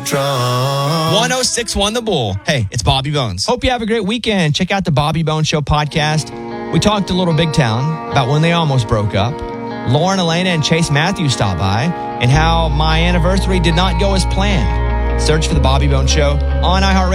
drum. 106.1 The Bull. Hey, it's Bobby Bones. Hope you have a great weekend. Check out the Bobby Bones Show podcast. We talked a little Big Town about when they almost broke up. Lauren, Elena, and Chase Matthews stopped by, and how my anniversary did not go as planned. Search for the Bobby Bones Show on iHeartRadio.